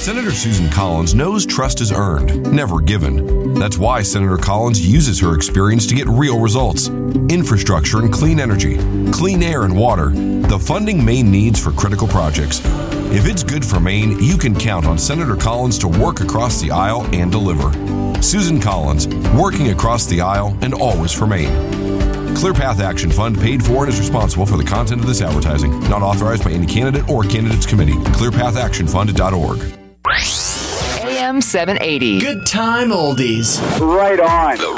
Senator Susan Collins knows trust is earned, never given. That's why Senator Collins uses her experience to get real results. Infrastructure and clean energy, clean air and water, the funding Maine needs for critical projects. If it's good for Maine, you can count on Senator Collins to work across the aisle and deliver. Susan Collins, working across the aisle and always for Maine. ClearPath Action Fund paid for and is responsible for the content of this advertising. Not authorized by any candidate or candidates committee. ClearPathActionFund.org. AM 780. Good time oldies. Right on. The